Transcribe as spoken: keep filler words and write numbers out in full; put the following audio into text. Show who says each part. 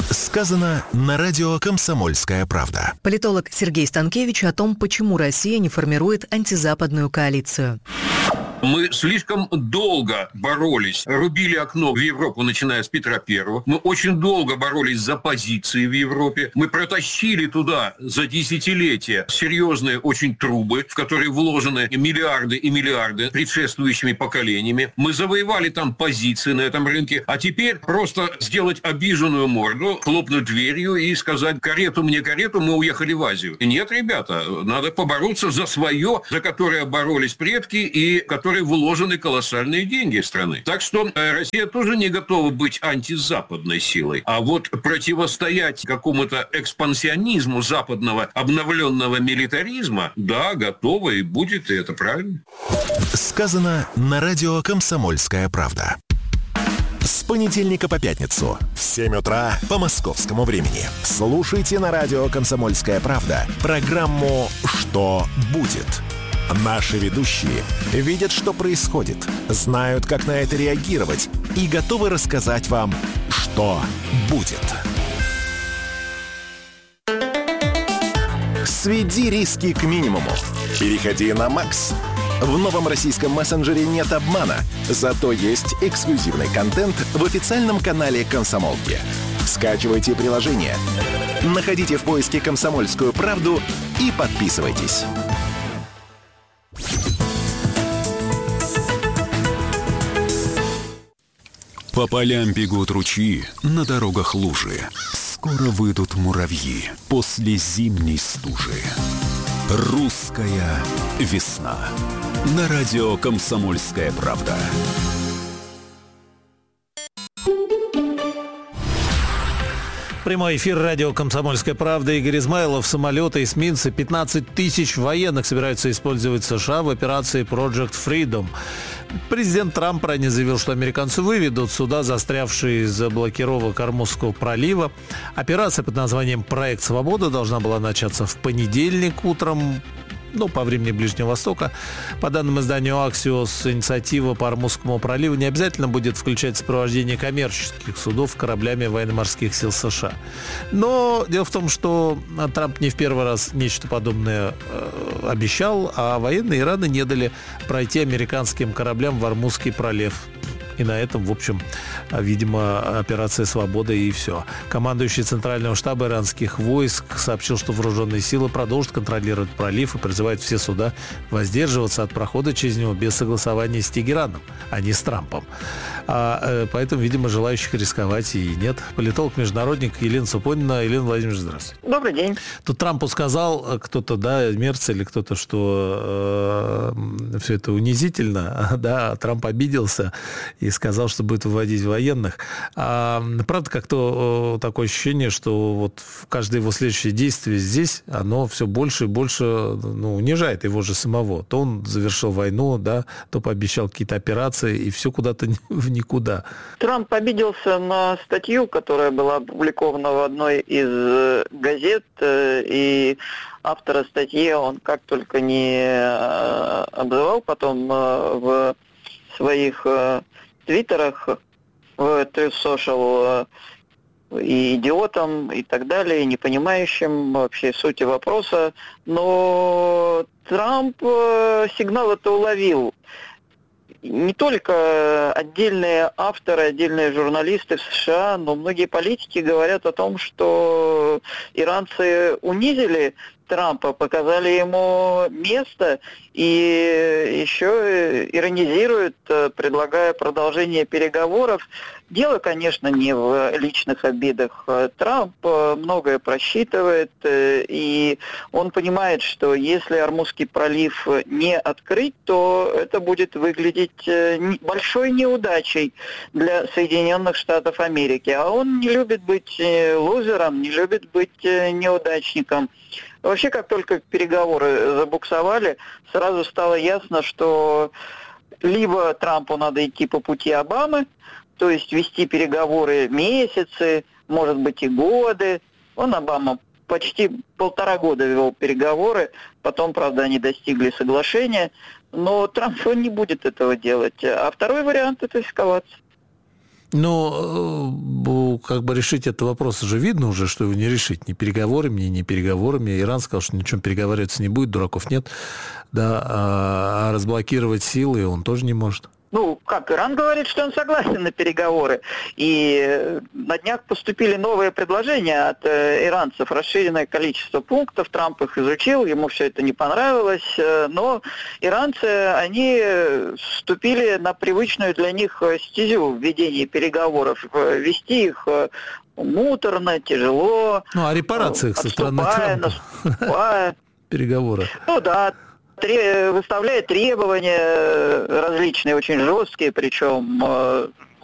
Speaker 1: Сказано на радио «Комсомольская правда».
Speaker 2: Политолог Сергей Станкевич о том, почему Россия не формирует антизападную коалицию.
Speaker 3: Мы слишком долго боролись, рубили окно в Европу, начиная с Петра Первого. Мы очень долго боролись за позиции в Европе. Мы протащили туда за десятилетия серьезные очень трубы, в которые вложены миллиарды и миллиарды предшествующими поколениями. Мы завоевали там позиции на этом рынке. А теперь просто сделать обиженную морду, хлопнуть дверью и сказать: карету мне, карету, мы уехали в Азию. Нет, ребята, надо побороться за свое, за которое боролись предки и которое которые вложены колоссальные деньги страны. Так что Россия тоже не готова быть антизападной силой. А вот противостоять какому-то экспансионизму западного обновленного милитаризма, да, готова и будет, и это правильно.
Speaker 1: Сказано на радио «Комсомольская правда». С понедельника по пятницу в семь утра по московскому времени. Слушайте на радио «Комсомольская правда» программу «Что будет?». Наши ведущие видят, что происходит, знают, как на это реагировать и готовы рассказать вам, что будет. Сведи риски к минимуму. Переходи на Макс. В новом российском мессенджере нет обмана, зато есть эксклюзивный контент в официальном канале «Комсомолки». Скачивайте приложение, находите в поиске «Комсомольскую правду» и подписывайтесь.
Speaker 4: По полям бегут ручьи, на дорогах лужи. Скоро выйдут муравьи после зимней стужи. Русская весна. На радио «Комсомольская правда».
Speaker 5: Прямой эфир радио «Комсомольская правда». Игорь Измайлов. Самолеты, эсминцы, пятнадцать тысяч военных собираются использовать США в операции Project Freedom. Президент Трамп ранее заявил, что американцы выведут суда, застрявшие из-за блокировок Ормузского пролива. Операция под названием «Проект Свобода» должна была начаться в понедельник утром, ну, по времени Ближнего Востока. По данным изданию Axios, инициатива по Ормузскому проливу не обязательно будет включать сопровождение коммерческих судов кораблями военно-морских сил США. Но дело в том, что Трамп не в первый раз нечто подобное э, обещал, а военные Ирана не дали пройти американским кораблям в Ормузский пролив. И на этом, в общем, видимо, операция «Свобода» и все. Командующий Центрального штаба иранских войск сообщил, что вооруженные силы продолжат контролировать пролив и призывает все суда воздерживаться от прохода через него без согласования с Тегераном, а не с Трампом. А, э, поэтому, видимо, желающих рисковать и нет. Политолог-международник Елена Супонина. Елена Владимировна, здравствуйте.
Speaker 6: Добрый день.
Speaker 5: Тут Трампу сказал кто-то, да, Мерц или кто-то, что э, все это унизительно, да, Трамп обиделся и сказал, что будет выводить военных. А, правда, как-то такое ощущение, что вот каждое его следующее действие здесь, оно все больше и больше, ну, унижает его же самого. То он завершил войну, да, то пообещал какие-то операции, и все куда-то в никуда.
Speaker 6: Трамп обиделся на статью, которая была опубликована в одной из газет, и автора статьи он как только не обзывал потом в своих твиттерах, в Truth Social, и идиотом, и так далее, и не понимающим вообще сути вопроса. Но Трамп сигнал это уловил. Не только отдельные авторы, отдельные журналисты в США, но многие политики говорят о том, что иранцы унизили Трампа, показали ему место и еще иронизируют, предлагая продолжение переговоров. Дело, конечно, не в личных обидах. Трамп многое просчитывает, и он понимает, что если Ормузский пролив не открыть, то это будет выглядеть большой неудачей для Соединенных Штатов Америки. А он не любит быть лузером, не любит быть неудачником. Вообще, как только переговоры забуксовали, сразу стало ясно, что либо Трампу надо идти по пути Обамы, то есть вести переговоры месяцы, может быть и годы. Он, Обама, почти полтора года вел переговоры, потом, правда, они достигли соглашения, но Трамп он не будет этого делать. А второй вариант – это эскалация.
Speaker 5: Ну, как бы решить этот вопрос уже видно уже, что его не решить ни переговорами, ни не переговорами. Иран сказал, что ничем переговариваться не будет, дураков нет. Да, а, а разблокировать силы он тоже не может.
Speaker 6: Ну, как, Иран говорит, что он согласен на переговоры. И на днях поступили новые предложения от э, иранцев. Расширенное количество пунктов. Трамп их изучил, ему все это не понравилось. Э, но иранцы, они вступили на привычную для них стезю в ведении переговоров. Вести их э, муторно, тяжело.
Speaker 5: Ну, о репарациях со стороны Трампа.
Speaker 6: Наступая.
Speaker 5: Переговоры.
Speaker 6: Ну да. Выставляет требования различные, очень жесткие, причем